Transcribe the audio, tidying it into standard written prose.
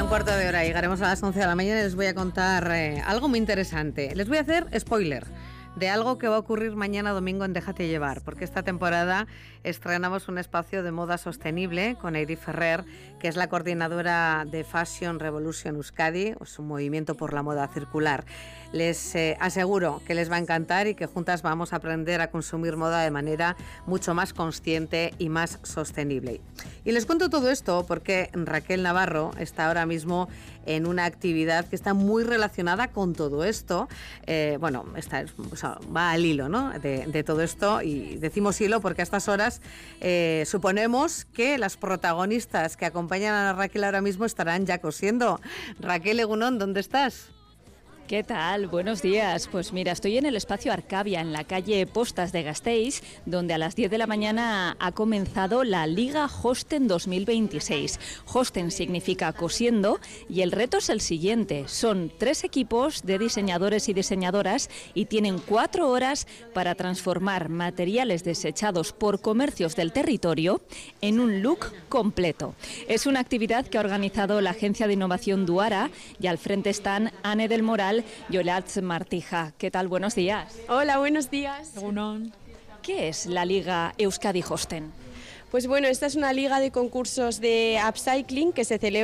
cuarto de hora, llegaremos a las 11 de la mañana y les voy a contar algo muy interesante. Les voy a hacer spoiler de algo que va a ocurrir mañana domingo en Déjate Llevar, porque esta temporada estrenamos un espacio de moda sostenible con Heidi Ferrer, que es la coordinadora de Fashion Revolution Euskadi, es un movimiento por la moda circular. Les aseguro que les va a encantar y que juntas vamos a aprender a consumir moda de manera mucho más consciente y más sostenible. Y les cuento todo esto porque Raquel Navarro está ahora mismo en una actividad que está muy relacionada con todo esto. Va al hilo, ¿no?, de todo esto, y decimos hilo porque a estas horas suponemos que las protagonistas que acompañan a Raquel ahora mismo estarán ya cosiendo. Raquel Egunon, ¿dónde estás? ¿Qué tal? Buenos días. Pues mira, estoy en el espacio Arcavia, en la calle Postas de Gasteiz, donde a las 10 de la mañana ha comenzado la Liga Hosten 2026. Hosten significa cosiendo y el reto es el siguiente. Son 3 equipos de diseñadores y diseñadoras y tienen 4 horas para transformar materiales desechados por comercios del territorio en un look completo. Es una actividad que ha organizado la agencia de innovación Duara y al frente están Anne del Moral y Olatz Martija. ¿Qué tal? Buenos días. Hola, buenos días. ¿Qué es la Liga Euskadi Hosten? Pues bueno, esta es una liga de concursos de upcycling que se celebra